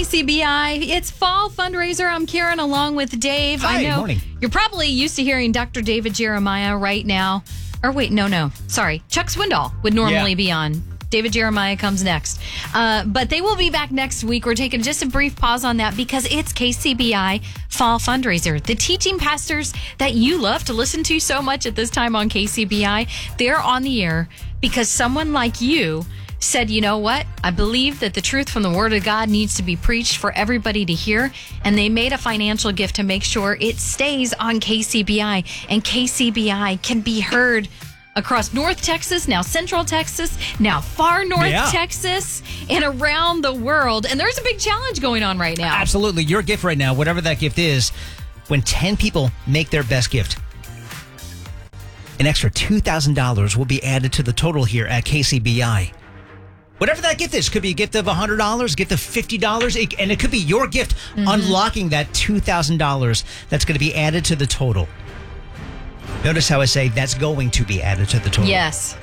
KCBI. It's fall fundraiser. I'm Karen along with Dave. Hi, I know morning. You're probably used to hearing Dr. David Jeremiah right now. Or wait, no. Sorry. Chuck Swindoll would normally be on. David Jeremiah comes next. But they will be back next week. We're taking just a brief pause on that because it's KCBI Fall Fundraiser. The teaching pastors that you love to listen to so much at this time on KCBI, they're on the air because someone like you said, you know what? I believe that the truth from the Word of God needs to be preached for everybody to hear. And they made a financial gift to make sure it stays on KCBI. And KCBI can be heard across North Texas, now Central Texas, now far North Texas, and around the world. And there's a big challenge going on right now. Absolutely. Your gift right now, whatever that gift is, when 10 people make their best gift, an extra $2,000 will be added to the total here at KCBI. Whatever that gift is, could be a gift of $100, a gift of $50, and it could be your gift unlocking that $2,000 that's going to be added to the total. Notice how I say that's going to be added to the total. Yes.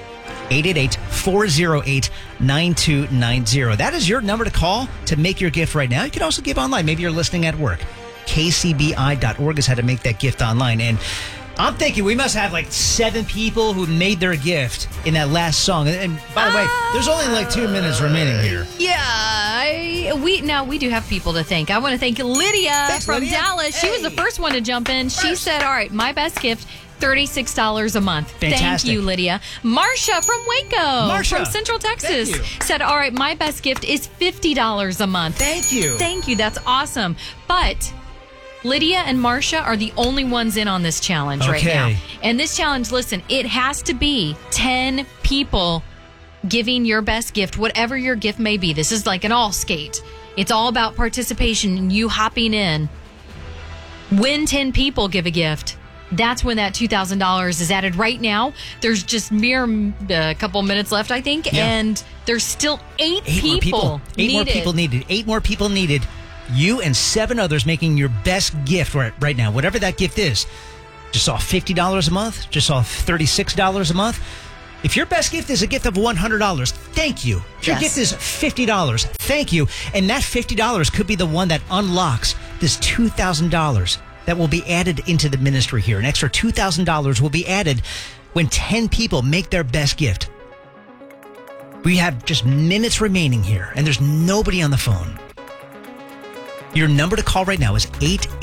888-408-9290. That is your number to call to make your gift right now. You can also give online. Maybe you're listening at work. KCBI.org is how to make that gift online. And I'm thinking we must have like 7 people who made their gift in that last song. And by the way, there's only like 2 minutes remaining here. Yeah, we do have people to thank. I want to thank Lydia from Dallas. She was the first one to jump in. She said, all right, my best gift, $36 a month. Fantastic. Thank you, Lydia. Marsha from Waco, from Central Texas, said, all right, my best gift is $50 a month. Thank you. Thank you. That's awesome. But Lydia and Marsha are the only ones in on this challenge right now. And this challenge, listen, it has to be 10 people giving your best gift, whatever your gift may be. This is like an all skate. It's all about participation and you hopping in. When 10 people give a gift, that's when that $2,000 is added. Right now, there's just a couple minutes left, I think, and there's still 8 people needed. 8 more people needed. 8 more people needed. You and 7 others making your best gift right now, whatever that gift is. Just saw $50 a month, just saw $36 a month. If your best gift is a gift of $100, thank you. If your gift is $50, thank you. And that $50 could be the one that unlocks this $2,000 that will be added into the ministry here. An extra $2,000 will be added when 10 people make their best gift. We have just minutes remaining here, and there's nobody on the phone. Your number to call right now is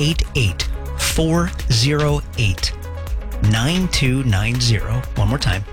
888-408-9290. One more time,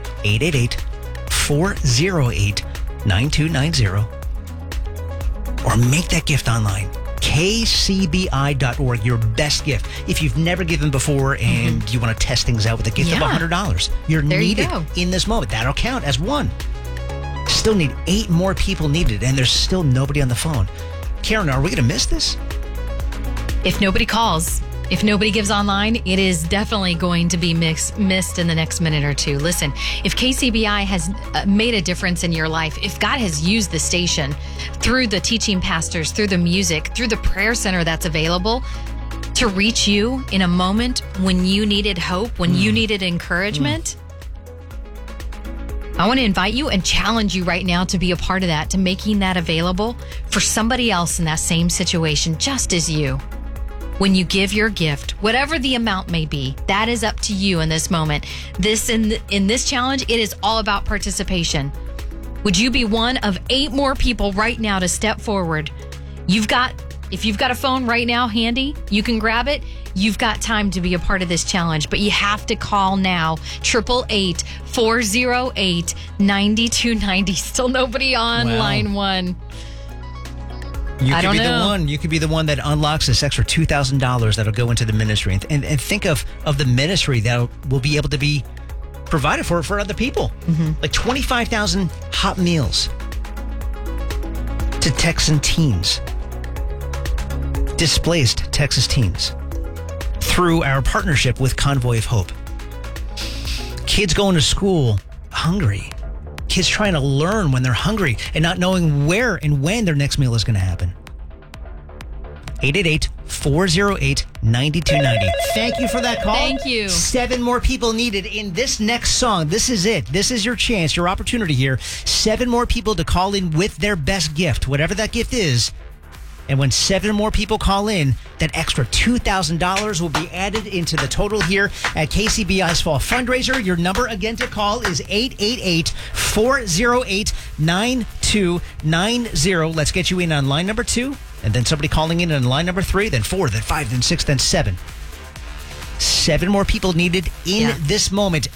888-408-9290. Or make that gift online. KCBI.org, your best gift. If you've never given before and you want to test things out with a gift of $100, you're needed in this moment. That'll count as one. Still need 8 more people needed, and there's still nobody on the phone. Karen, are we going to miss this? If nobody calls, if nobody gives online, it is definitely going to be missed in the next minute or two. Listen, if KCBI has made a difference in your life, if God has used the station through the teaching pastors, through the music, through the prayer center that's available to reach you in a moment when you needed hope, when you needed encouragement, I want to invite you and challenge you right now to be a part of that, to making that available for somebody else in that same situation, just as you. When you give your gift, whatever the amount may be, that is up to you in this moment. In this challenge, it is all about participation. Would you be one of 8 more people right now to step forward? If you've got a phone right now handy, you can grab it. You've got time to be a part of this challenge, but you have to call now. 888-408-9290. Still nobody on line 1. You could be the one that unlocks this extra $2,000 that'll go into the ministry. And think of the ministry that will be able to be provided for other people. Like 25,000 hot meals to Texan teens, displaced Texas teens, through our partnership with Convoy of Hope. Kids going to school hungry. Kids trying to learn when they're hungry and not knowing where and when their next meal is going to happen. 888-408-9290. Thank you for that call. Thank you. 7 more people needed in this next song. This is it. This is your chance, your opportunity here. 7 more people to call in with their best gift, whatever that gift is. And when 7 more people call in, that extra $2,000 will be added into the total here at KCBI's Fall Fundraiser. Your number again to call is 888-408-9290. Let's get you in on line number 2, and then somebody calling in on line number 3, then 4, then 5, then 6, then 7. 7 more people needed in this moment.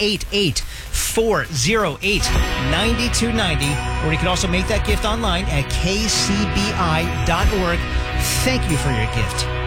888-408-9290. Or you can also make that gift online at kcbi.org. Thank you for your gift.